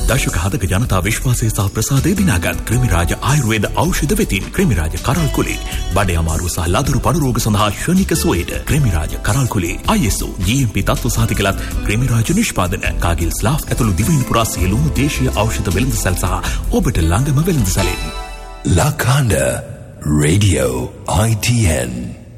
දශක හදක ජනතා විශ්වාසය සහ ප්‍රසාදය දිනාගත් ක්‍රිමිරාජ ආයුර්වේද ඖෂධ වෙතින් ක්‍රිමිරාජ කරල් කුලේ බඩ අමාරු සහ ලදරු පඩු රෝග සඳහා ශනික සුවයට ක්‍රිමිරාජ කරල් කුලේ ISO GMP තත්ත්ව සහතිකලත් ක්‍රිමිරාජ නිෂ්පාදන කාගිල් ස්ලාෆ් ඇතුළු දිවයින පුරා සියලුම දේශීය ඖෂධ වෙළඳසැල් සහ ඔබට ළඟම වෙළඳසැලෙන් Lakanda Radio ITN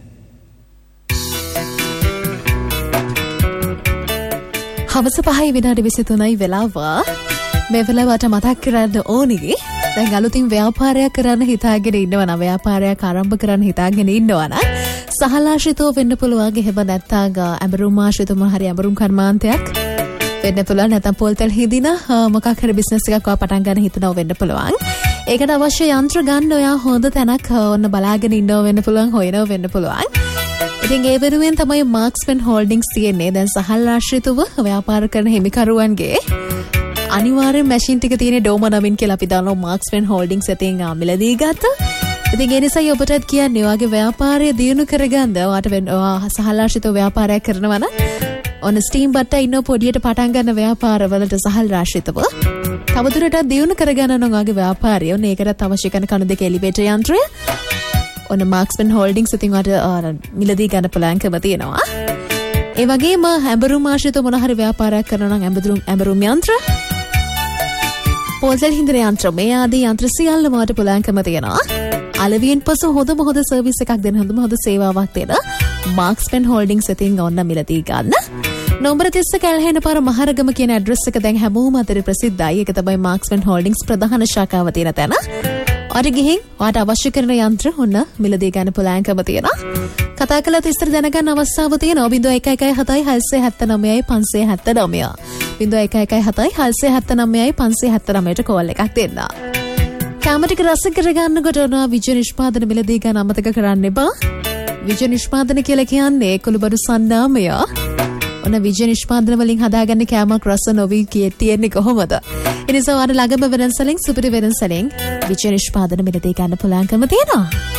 හවස 5:23 වෙලාව මේ වෙලාවට මතක් කරන්න ඕනේ දැන් අලුතින් ව්‍යාපාරයක් කරන්න හිතාගෙන ඉන්නවා නම් ව්‍යාපාරයක් ආරම්භ කරන්න හිතාගෙන ඉන්නවා නම් සහලාශිතව වෙන්න පුළුවන් එහෙම නැත්නම් ඇඹරුම් ආශිතව හරි ඇඹරුම් කර්මාන්තයක් වෙන්න පුළුවන් නැත්නම් පොල්තල් හිදින මොකක් හරි බිස්නස් එකක් පටන් ගන්න හිතනවා වෙන්න පුළුවන් ඒකට අවශ්‍ය යන්ත්‍ර ගන්න ඔයා හොඳ තැනක් ඔන්න බලාගෙන ඉන්නව වෙන්න පුළුවන් හොයනව වෙන්න පුළුවන් ඉතින් ඒ වෙනුවෙන් තමයි මාක්ස්මන් හෝල්ඩින්ග්ස් තියෙන්නේ දැන් සහල් ආශ්‍රිතව ව්‍යාපාර කරන හිමිකරුවන්ගේ අනිවාර්යෙන් මැෂින් ටික තියෙන ඩෝම නමින් කියලා අපි දානවා මාක්ස්මන් හෝල්ඩින්ග්ස් ඇතින් මිලදී ගත්ත. ඉතින් ඒ නිසා ඔබටත් කියන්නේ ඔයාගේ ව්‍යාපාරය දියුණු කරගන්න ඔයාට සහල් ආශ්‍රිතව ව්යාපාරයක් කරනවා නම් ඔන්න ස්ටීම් බට්ටා ඉන්න පොඩියට පටන් ගන්න ව්‍යාපාරවලට සහල් ආශ්‍රිතව තවදුරටත් දියුණු කරගන්න නම් ඔයාගේ ව්‍යාපාරය ඔන්න ඒකට අවශ්‍ය කරන කණු දෙක එලිවේටර් යන්ත්‍රය ඔන්න මාක්ස්මන් හෝල්ඩින්ග්ස් ඉතින් වට මිලදී ගන්න පුළුවන්කම තියෙනවා. ඒ වගේම ඇඹරුම් ආශ්‍රිත මොන හරි ව්‍යාපාරයක් කරනවා නම් ඇඹරුම් යන්ත්‍ර, පොල්තල් හිඳින යන්ත්‍ර මේ ආදී යන්ත්‍ර සියල්ලම වට පුළුවන්කම තියෙනවා. අලවියෙන් පසු හොඳම හොඳ සර්විස් එකක් දෙන හොඳම හොඳ සේවාවක් දෙන මාක්ස්මන් හෝල්ඩින්ග්ස් ඉතින් ඔන්න මිලදී ගන්න. නම්බර 30 කැලහේන පාර මහරගම කියන ඇඩ්‍රස් එක දැන් හැමෝම අතර ප්‍රසිද්ධයි. ඒක තමයි මාක්ස්මන් හෝල්ඩින්ග්ස් ප්‍රධාන ශාඛාව තියෙන තැන. ඔයාට ගිහින් ඔයාට අවශ්‍ය කරන යන්ත්‍ර ඔන්න මිලදී ගන්න පුළුවන්කම තියෙනවා. කතා කළත් ඉස්සර දැනගන්න අවස්ථාව තියෙනවා 0117 679 579 0117 679 579ට කෝල් එකක් දෙන්න. කාමටික රස කරගන්නකොට ඔන්න විජය නිෂ්පාදන මිලදී ගන්න අමතක කරන්න එපා. විජය නිෂ්පාදන කියලා කියන්නේ කුළුබඩු සන්නාමය. ඔන්න විජය නිෂ්පාදන වලින් හදාගන්න කෑමක් රස නොවි තියෙන්නේ කොහොමද? ඒ නිසා ඔයාලා ළඟම වෙනසලින් සුපිරි වෙනසලින් විජය නිෂ්පාදන මිලදී ගන්න පුළුවන්කම තියෙනවා.